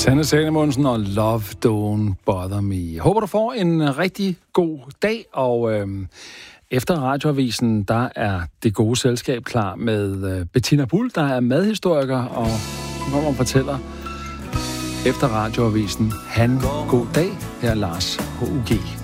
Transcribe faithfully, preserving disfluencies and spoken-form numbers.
Sanne Salomonsen og Love Don't Bother Me. Jeg håber, du får en rigtig god dag, og øhm, efter radioavisen, der er det gode selskab klar med øh, Bettina Bull, der er madhistoriker, og når man fortæller efter radioavisen, han god dag, her er Lars H U G.